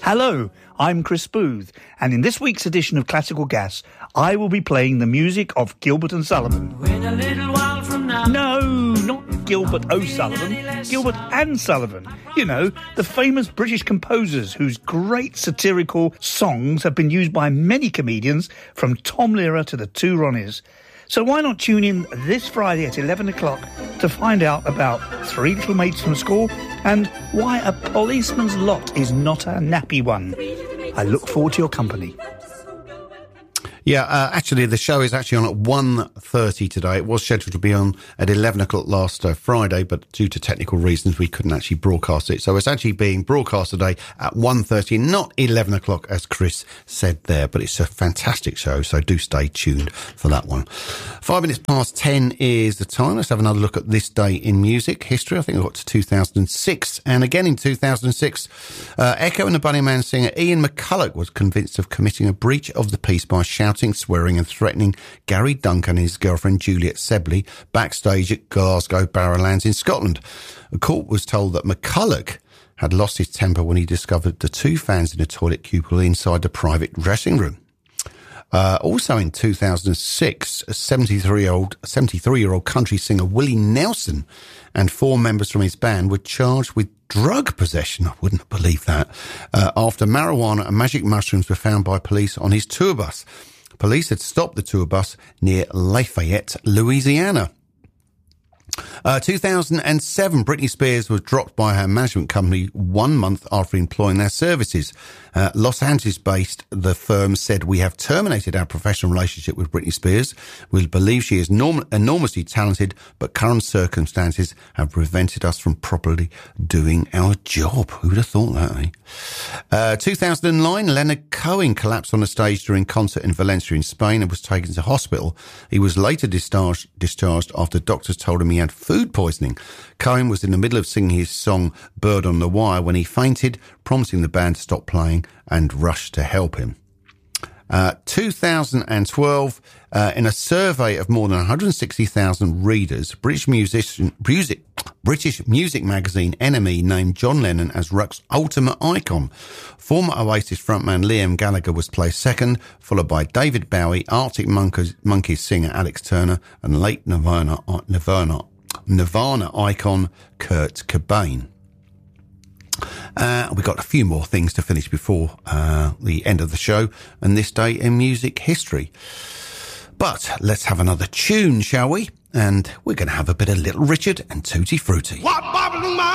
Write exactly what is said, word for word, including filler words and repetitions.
Hello, I'm Chris Booth, and in this week's edition of Classical Gas, I will be playing the music of Gilbert and Sullivan. When a little while from now... No, not Gilbert O'Sullivan, Gilbert and Sullivan. You know, the famous British composers whose great satirical songs have been used by many comedians, from Tom Lehrer to the Two Ronnies. So why not tune in this Friday at eleven o'clock to find out about Three Little Mates from School and why a policeman's lot is not a nappy one. I look forward to your company. Yeah, uh, actually, the show is actually on at one thirty today. It was scheduled to be on at eleven o'clock last uh, Friday, but due to technical reasons, we couldn't actually broadcast it. So it's actually being broadcast today at one thirty, not eleven o'clock, as Chris said there. But it's a fantastic show, so do stay tuned for that one. Five minutes past ten is the time. Let's have another look at this day in music history. I think I got to two thousand six. And again in two thousand six, uh, Echo and the Bunnyman singer Ian McCulloch was convinced of committing a breach of the peace by shouting, swearing and threatening Gary Duncan and his girlfriend Juliet Sibley backstage at Glasgow Barrowlands in Scotland. The court was told that McCulloch had lost his temper when he discovered the two fans in a toilet cubicle inside the private dressing room. Uh, also in two thousand six, a seventy-three-year-old seventy-three-year-old country singer Willie Nelson and four members from his band were charged with drug possession. I wouldn't believe that. Uh, after marijuana and magic mushrooms were found by police on his tour bus. Police had stopped the tour bus near Lafayette, Louisiana. Uh, two thousand seven, Britney Spears was dropped by her management company one month after employing their services. Uh, Los Angeles-based, the firm said, "We have terminated our professional relationship with Britney Spears. We believe she is norm- enormously talented, but current circumstances have prevented us from properly doing our job." Who would have thought that, eh? Uh, two thousand nine, Leonard Cohen collapsed on the stage during a concert in Valencia in Spain and was taken to hospital. He was later discharged, discharged after doctors told him he had food poisoning. Cohen was in the middle of singing his song Bird on the Wire when he fainted, prompting the band to stop playing and rushed to help him. Uh, two thousand twelve, uh, in a survey of more than one hundred sixty thousand readers, British musician, music, British music magazine N M E named John Lennon as rock's ultimate icon. Former Oasis frontman Liam Gallagher was placed second, followed by David Bowie, Arctic Monkeys, Monkeys singer Alex Turner, and late Nirvana, Nirvana, Nirvana icon Kurt Cobain. Uh, we've got a few more things to finish before uh, the end of the show and this day in music history. But let's have another tune, shall we? And we're going to have a bit of Little Richard and Tutti Frutti.